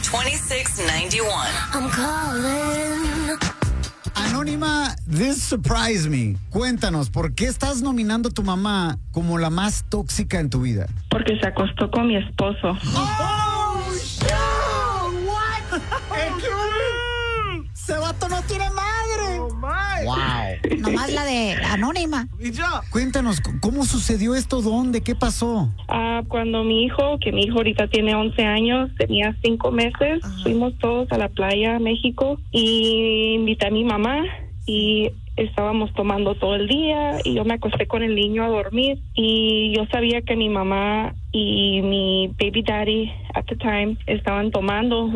2691. I'm calling. Anónima, this surprised me. Cuéntanos, ¿por qué estás nominando a tu mamá como la más tóxica en tu vida? Porque se acostó con mi esposo. ¡Oh, shit! ¿What? ¡Ese vato no tiene madre! Oh, my. ¡Wow! Nomás la de Anónima. Y yo. Cuéntanos, ¿cómo sucedió esto? ¿Dónde? ¿Qué pasó? Cuando mi hijo ahorita tiene 11 años, tenía 5 meses, fuimos todos a la playa, México, y invité a mi mamá y estábamos tomando todo el día y yo me acosté con el niño a dormir y yo sabía que mi mamá y mi baby daddy at the time estaban tomando